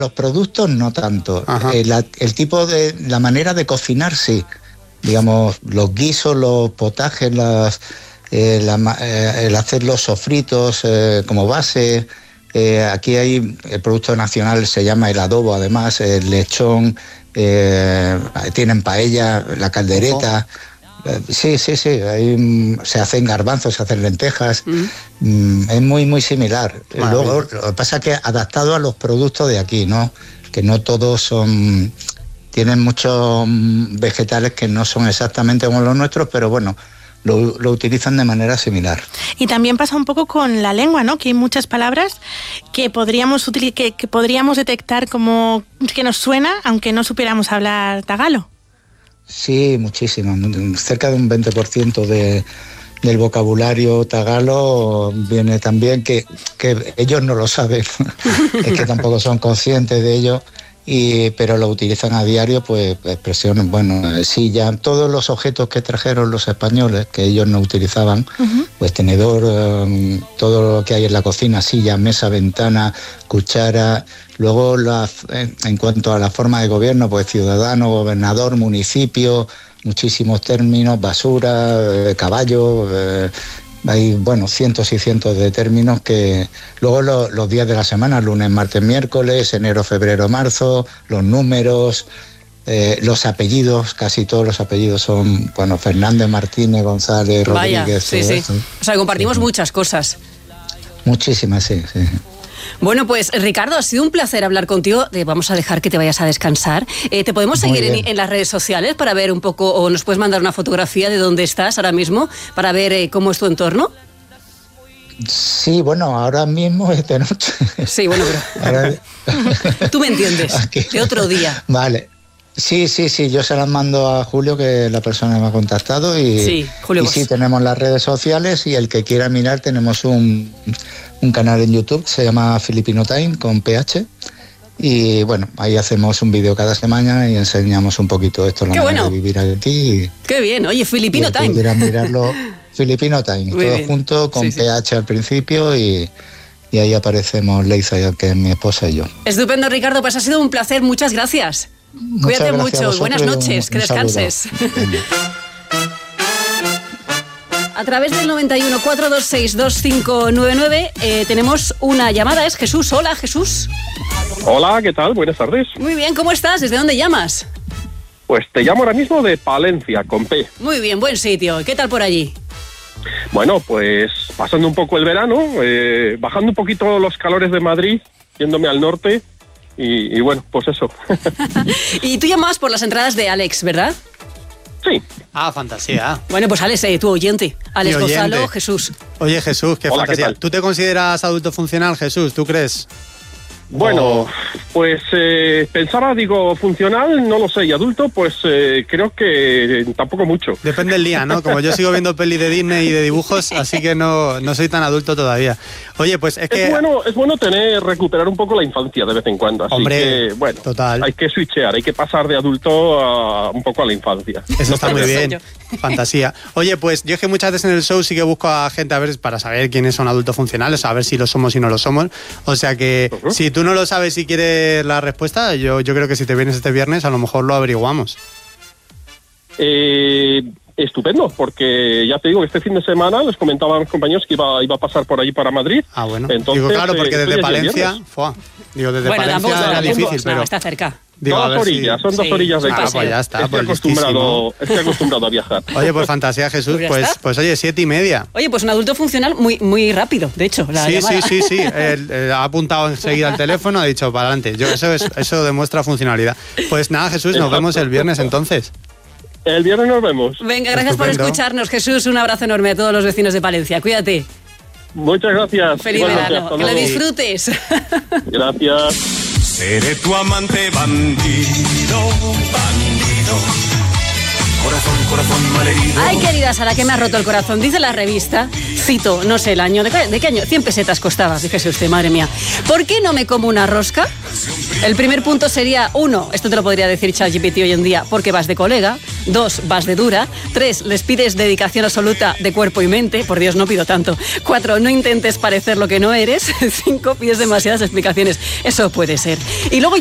los productos no tanto. El tipo de... La manera de cocinar, sí. Digamos, los guisos, los potajes, el hacer los sofritos como base. Aquí hay... El producto nacional se llama el adobo, además, el lechón, tienen paella, la caldereta... Sí, ahí se hacen garbanzos, se hacen lentejas, es muy similar. Luego, lo que pasa es que adaptado a los productos de aquí, ¿no? Que no todos son... Tienen muchos vegetales que no son exactamente como los nuestros, pero bueno, lo utilizan de manera similar. Y también pasa un poco con la lengua, ¿no? Que hay muchas palabras que podríamos detectar como que nos suena, aunque no supiéramos hablar tagalo. Sí, muchísimo. Cerca de un 20% del vocabulario tagalo viene también que ellos no lo saben, es que tampoco son conscientes de ello, pero lo utilizan a diario, pues expresiones, silla, todos los objetos que trajeron los españoles, que ellos no utilizaban, pues tenedor, todo lo que hay en la cocina, silla, mesa, ventana, cuchara. Luego, en cuanto a la forma de gobierno, pues ciudadano, gobernador, municipio, muchísimos términos, basura, caballo, hay, cientos y cientos de términos que... Luego los días de la semana, lunes, martes, miércoles, enero, febrero, marzo, los números, los apellidos, casi todos los apellidos son, Fernández, Martínez, González, Rodríguez... Sí. O sea, compartimos muchas cosas. Muchísimas, sí. Bueno, pues Ricardo, ha sido un placer hablar contigo. Vamos a dejar que te vayas a descansar. ¿Te podemos seguir en las redes sociales para ver un poco, o nos puedes mandar una fotografía de dónde estás ahora mismo para ver cómo es tu entorno? Sí, ahora mismo es de noche. Sí, pero... Tú me entiendes, de otro día. Vale. Sí, yo se las mando a Julio, que es la persona que me ha contactado, y Julio. Y sí, tenemos las redes sociales, y el que quiera mirar, tenemos un canal en YouTube que se llama Filipino Time con PH, y ahí hacemos un vídeo cada semana y enseñamos un poquito esto, la manera de vivir aquí. Qué bien, oye, Filipino Time. Quieran mirarlo, Filipino Time, todo junto con PH al principio, y ahí aparecemos Leiza, que es mi esposa, y yo. Estupendo, Ricardo, pues ha sido un placer, muchas gracias. Cuídate mucho, buenas noches, que descanses. A través del 91 426 2599 tenemos una llamada, es Jesús. Hola, Jesús. Hola, ¿qué tal? Buenas tardes. Muy bien, ¿cómo estás? ¿Desde dónde llamas? Pues te llamo ahora mismo de Palencia, con P. Muy bien, buen sitio. ¿Qué tal por allí? Bueno, pues pasando un poco el verano, bajando un poquito los calores de Madrid, yéndome al norte. Y pues eso. Y tú llamabas por las entradas de Alex, ¿verdad? Sí. Fantasía. Bueno, pues Alex, tu oyente. Alex Gonzalo, Jesús. Oye, Jesús, qué Hola, fantasía. ¿qué tal? ¿Tú te consideras adulto funcional, Jesús? ¿Tú crees? Bueno, pues pensaba, funcional, no lo sé, y adulto, pues creo que tampoco mucho. Depende del día, ¿no? Como yo sigo viendo pelis de Disney y de dibujos, así que no soy tan adulto todavía. Oye, pues es que... Es bueno recuperar un poco la infancia de vez en cuando, así que, total. Hay que switchear, hay que pasar de adulto un poco a la infancia. Eso está muy bien, fantasía. Oye, pues yo es que muchas veces en el show sí que busco a gente para saber quiénes son adultos funcionales, a ver si lo somos y no lo somos. O sea que si tú no lo sabes y quieres la respuesta, yo creo que si te vienes este viernes a lo mejor lo averiguamos. Estupendo, porque ya te digo que este fin de semana les comentaba a los compañeros que iba a pasar por allí para Madrid. Ah, bueno. Entonces, claro, porque desde Palencia... Desde Palencia era difícil, pero... está cerca. Son 2 orillas de casa. Pues ya está, estoy acostumbrado a viajar. Oye, pues fantasía, Jesús, pues oye, 7:30. Oye, pues un adulto funcional muy rápido, de hecho, la llamada. Sí. Ha apuntado enseguida el teléfono, ha dicho para adelante. Eso demuestra funcionalidad. Pues nada, Jesús, nos vemos el viernes entonces. El viernes nos vemos. Venga, gracias por escucharnos, Jesús. Un abrazo enorme a todos los vecinos de Palencia. Cuídate. Muchas gracias. Feliz verano. Que lo disfrutes. Gracias. Seré tu amante bandido. Corazón malherido. Ay, querida Sara, que me ha roto el corazón. Dice la revista, cito, no sé el año, ¿de qué año? 100 pesetas costaba, fíjese usted, madre mía. ¿Por qué no me como una rosca? El primer punto sería, 1, esto te lo podría decir ChatGPT hoy en día, porque vas de colega. 2, vas de dura. 3, les pides dedicación absoluta de cuerpo y mente. Por Dios, no pido tanto. 4, no intentes parecer lo que no eres. 5, pides demasiadas explicaciones. Eso puede ser. Y luego